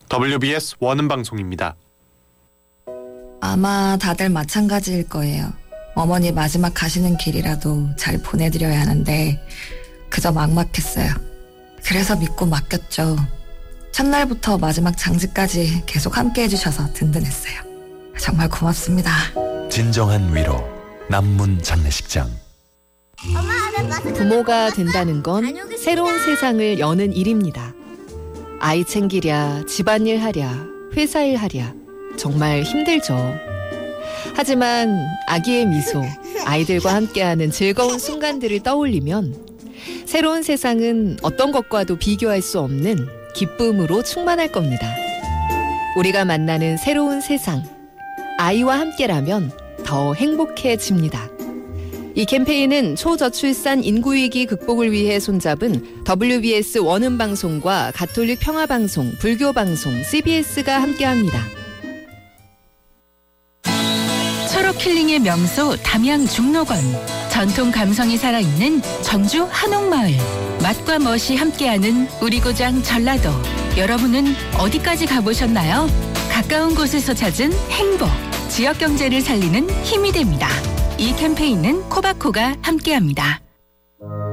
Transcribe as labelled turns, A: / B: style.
A: WBS 원음방송입니다.
B: 아마 다들 마찬가지일 거예요. 어머니 마지막 가시는 길이라도 잘 보내드려야 하는데 그저 막막했어요. 그래서 믿고 맡겼죠. 첫날부터 마지막 장지까지 계속 함께 해주셔서 든든했어요. 정말 고맙습니다.
C: 진정한 위로 남문 장례식장.
D: 부모가 된다는 건 새로운 세상을 여는 일입니다. 아이 챙기랴, 집안일 하랴, 회사일 하랴 정말 힘들죠. 하지만 아기의 미소, 아이들과 함께하는 즐거운 순간들을 떠올리면 새로운 세상은 어떤 것과도 비교할 수 없는 기쁨으로 충만할 겁니다. 우리가 만나는 새로운 세상, 아이와 함께라면 더 행복해집니다. 이 캠페인은 초저출산 인구위기 극복을 위해 손잡은 WBS 원음방송과 가톨릭 평화방송, 불교방송, CBS가 함께합니다.
E: 초록 힐링의 명소 담양 중록원. 전통 감성이 살아있는 전주 한옥마을. 맛과 멋이 함께하는 우리 고장 전라도. 여러분은 어디까지 가보셨나요? 가까운 곳에서 찾은 행복. 지역 경제를 살리는 힘이 됩니다. 이 캠페인은 코바코가 함께합니다.